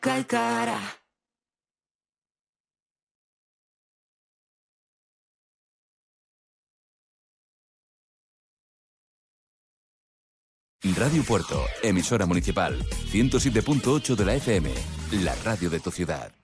Calcara. Radio Puerto, emisora municipal, 107.8 de la FM, la radio de tu ciudad.